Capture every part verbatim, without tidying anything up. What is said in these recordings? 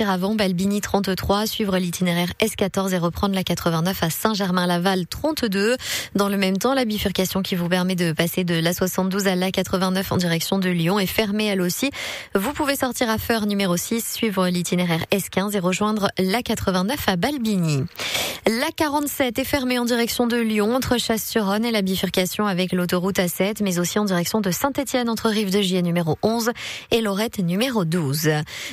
sortir avant Balbini trente-trois, suivre l'itinéraire S quatorze et reprendre la quatre-vingt-neuf à Saint-Germain-Laval trente-deux. Dans le même temps, la bifurcation qui vous permet de passer de l'A soixante-douze à l'A quatre-vingt-neuf en direction de Lyon est fermée elle aussi. Vous pouvez sortir à Feurs numéro six, suivre l'itinéraire S quinze et rejoindre l'A quatre-vingt-neuf à Balbini. L'A quarante-sept est fermée en direction de Lyon entre Chasse-sur-Rhône et la bifurcation avec l'autoroute A sept, mais aussi en direction de Saint-Étienne entre Rive-de-Gier numéro onze et Lorette numéro douze.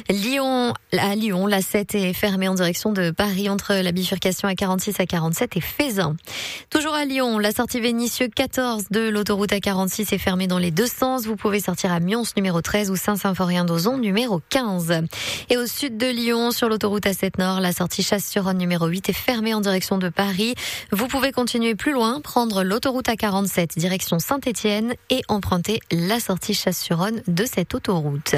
Lyon, à Lyon, l'A sept est fermée en direction de Paris entre la bifurcation A quarante-six à quarante-sept et Feyzin. Toujours à Lyon, la sortie Vénissieux quatorze de l'autoroute A quarante-six est fermée dans les deux sens. Vous pouvez sortir à Mions numéro treize ou Saint-Symphorien-d'Ozon numéro quinze. Et au sud de Lyon, sur l'autoroute A sept Nord, la sortie Chasse-sur-Rhône numéro huit est fermée en direction de Paris. Vous pouvez continuer plus loin, prendre l'autoroute A quarante-sept direction Saint-Étienne et emprunter la sortie Chasse-sur-Rhône de cette autoroute.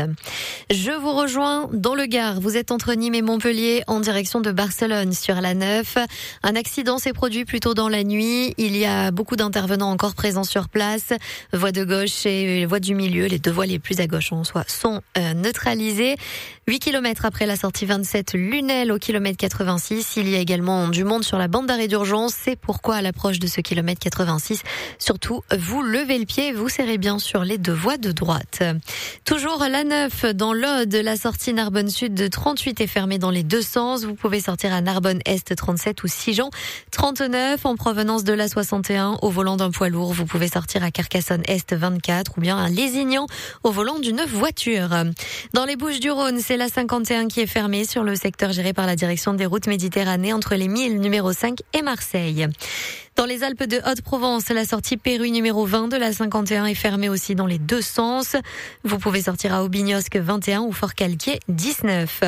Je vous rejoins dans le Gard. Vous êtes entre Nîmes et Montpellier en direction de Barcelone sur l'A neuf. Un accident s'est produit plus tôt dans la nuit. Il y a beaucoup d'intervenants encore présents sur place. Voie de gauche et voie du milieu, les deux voies les plus à gauche en soi, sont euh, neutralisées. huit kilomètres après la sortie vingt-sept Lunel au kilomètre quatre-vingt-six, il y a également du monde sur la bande d'arrêt d'urgence. C'est pourquoi à l'approche de ce kilomètre quatre-vingt-six, surtout vous levez le pied et vous serrez bien sur les deux voies de droite. Toujours l'A neuf dans l'Aude, la sortie Narbonne Sud de trente-huit est fermée dans les deux sens. Vous pouvez sortir à Narbonne Est trente-sept ou Sigean trente-neuf en provenance de l'A soixante et un au volant d'un poids lourd. Vous pouvez sortir à Carcassonne Est vingt-quatre ou bien à Lézignan au volant d'une voiture. Dans les Bouches-du-Rhône, c'est l'A cinquante et un qui est fermée sur le secteur géré par la direction des routes Méditerranée entre les Milles numéro cinq et Marseille. Dans les Alpes de Haute-Provence, la sortie Péru numéro vingt de la cinquante et un est fermée aussi dans les deux sens. Vous pouvez sortir à Aubignosc vingt et un ou Fort-Calquier dix-neuf.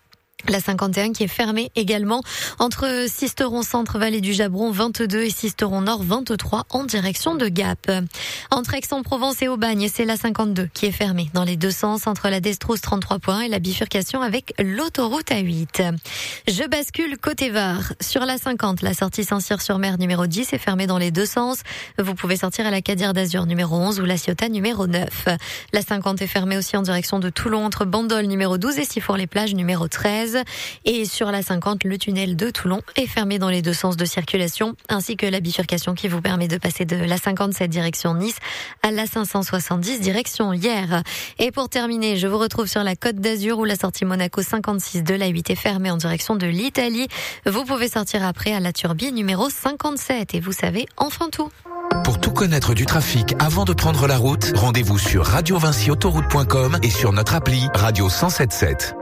La cinquante et un qui est fermée également entre Sisteron Centre, Vallée du Jabron vingt-deux et Sisteron Nord vingt-trois en direction de Gap. Entre Aix-en-Provence et Aubagne, c'est la cinquante-deux qui est fermée dans les deux sens entre la Destrousse trente-trois points et la bifurcation avec l'autoroute A huit. Je bascule côté Var. Sur la cinquante, la sortie Saint-Cyr-sur-Mer numéro dix est fermée dans les deux sens. Vous pouvez sortir à la Cadière d'Azur numéro onze ou la Ciotat numéro neuf. La cinquante est fermée aussi en direction de Toulon entre Bandol numéro douze et Sifour-les-Plages numéro treize. Et sur la cinquante, le tunnel de Toulon est fermé dans les deux sens de circulation, ainsi que la bifurcation qui vous permet de passer de l'A cinquante-sept direction Nice à l'A cinq cent soixante-dix direction Hyères. Et pour terminer, je vous retrouve sur la Côte d'Azur où la sortie Monaco cinquante-six de l'A huit est fermée en direction de l'Italie. Vous pouvez sortir après à la Turbie numéro cinquante-sept et vous savez enfin tout. Pour tout connaître du trafic avant de prendre la route, rendez-vous sur radio vinci autoroute point com et sur notre appli Radio cent soixante-dix-sept.